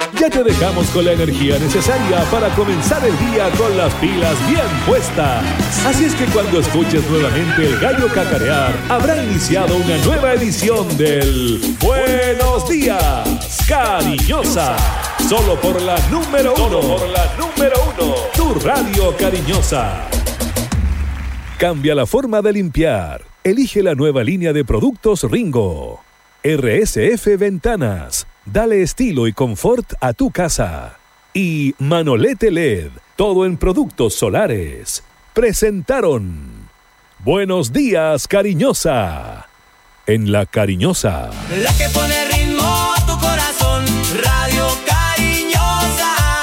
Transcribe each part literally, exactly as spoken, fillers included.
Ya te dejamos con la energía necesaria para comenzar el día con las pilas bien puestas. Así es que cuando escuches nuevamente el gallo cacarear, habrá iniciado una nueva edición del Buenos Días, Cariñosa. Solo por la número uno. Solo por la número uno. Tu radio cariñosa. Cambia la forma de limpiar. Elige la nueva línea de productos Ringo. R S F Ventanas. Dale estilo y confort a tu casa. Y Manolete L E D. Todo en productos solares. Presentaron Buenos Días, Cariñosa. En La Cariñosa. La que pone ritmo a tu corazón. Radio Cariñosa.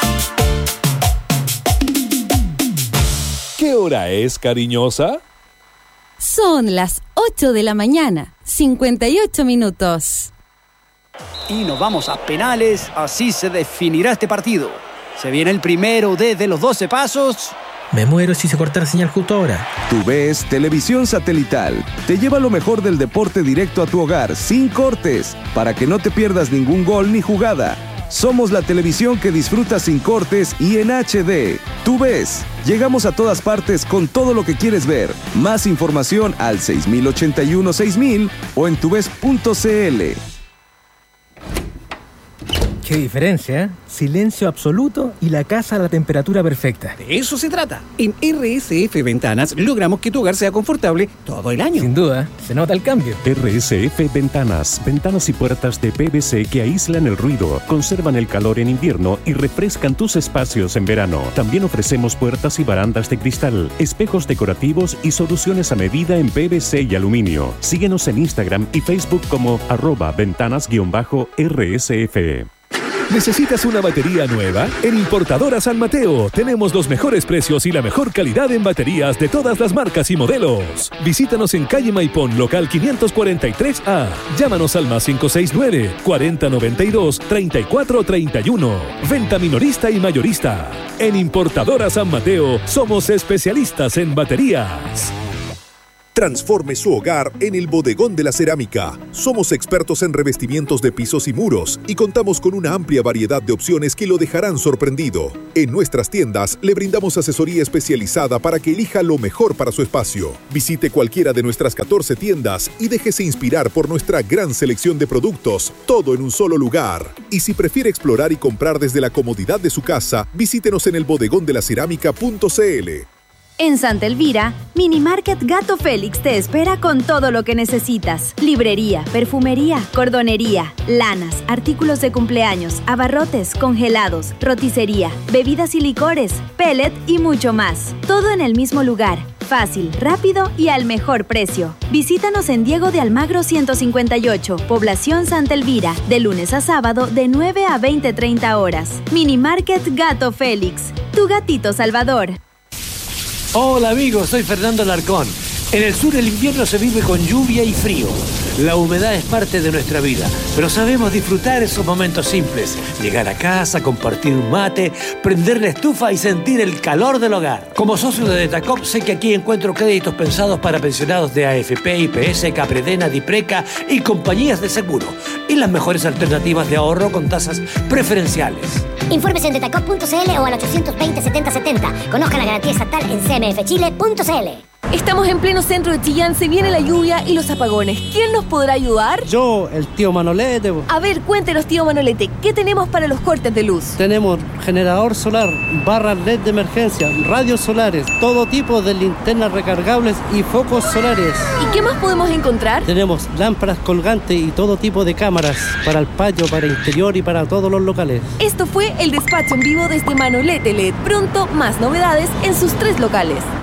¿Qué hora es, Cariñosa? Son las ocho de la mañana, cincuenta y ocho minutos. Y nos vamos a penales, así se definirá este partido. Se viene el primero desde los doce pasos. Me muero si se corta la señal justo ahora. TUVES Televisión Satelital te lleva lo mejor del deporte directo a tu hogar, sin cortes, para que no te pierdas ningún gol ni jugada. Somos la televisión que disfrutas sin cortes y en H D. TUVES. Llegamos a todas partes con todo lo que quieres ver. Más información al seis mil ochenta y uno seis mil o en tuves punto c l. Qué diferencia, ¿eh? Silencio absoluto y la casa a la temperatura perfecta. De eso se trata. En R S F Ventanas logramos que tu hogar sea confortable todo el año. Sin duda, se nota el cambio. R S F Ventanas, ventanas y puertas de P V C que aíslan el ruido, conservan el calor en invierno y refrescan tus espacios en verano. También ofrecemos puertas y barandas de cristal, espejos decorativos y soluciones a medida en P V C y aluminio. Síguenos en Instagram y Facebook como arroba ventanas-R S F. ¿Necesitas una batería nueva? En Importadora San Mateo tenemos los mejores precios y la mejor calidad en baterías de todas las marcas y modelos. Visítanos en calle Maipón, local quinientos cuarenta y tres A. Llámanos al más cinco seis nueve, cuarenta noventa y dos, treinta y cuatro treinta y uno. Venta minorista y mayorista. En Importadora San Mateo somos especialistas en baterías. Transforme su hogar en el Bodegón de la Cerámica. Somos expertos en revestimientos de pisos y muros y contamos con una amplia variedad de opciones que lo dejarán sorprendido. En nuestras tiendas le brindamos asesoría especializada para que elija lo mejor para su espacio. Visite cualquiera de nuestras catorce tiendas y déjese inspirar por nuestra gran selección de productos, todo en un solo lugar. Y si prefiere explorar y comprar desde la comodidad de su casa, visítenos en el bodegón de la cerámica punto c l. En Santa Elvira, Mini Market Gato Félix te espera con todo lo que necesitas. Librería, perfumería, cordonería, lanas, artículos de cumpleaños, abarrotes, congelados, roticería, bebidas y licores, pellet y mucho más. Todo en el mismo lugar. Fácil, rápido y al mejor precio. Visítanos en Diego de Almagro ciento cincuenta y ocho, Población Santa Elvira, de lunes a sábado de nueve a veinte treinta horas. Mini Market Gato Félix, tu gatito salvador. Hola amigos, soy Fernando Larcón. En el sur el invierno se vive con lluvia y frío. La humedad es parte de nuestra vida, pero sabemos disfrutar esos momentos simples. Llegar a casa, compartir un mate, prender la estufa y sentir el calor del hogar. Como socio de Detacop sé que aquí encuentro créditos pensados para pensionados de A F P, I P S, Capredena, Dipreca y compañías de seguro. Y las mejores alternativas de ahorro con tasas preferenciales. Infórmese en detacop punto c l o al ochocientos veinte, setenta setenta. Conozca la garantía estatal en c m f chile punto c l. Estamos en pleno centro de Chillán, se viene la lluvia y los apagones. ¿Quién nos podrá ayudar? Yo, el tío Manolete. A ver, cuéntenos, tío Manolete, ¿qué tenemos para los cortes de luz? Tenemos generador solar, barras L E D de emergencia, radios solares, todo tipo de linternas recargables y focos solares. ¿Y qué más podemos encontrar? Tenemos lámparas colgantes y todo tipo de cámaras para el patio, para interior y para todos los locales. Esto fue el despacho en vivo desde Manolete L E D. Pronto, más novedades en sus tres locales.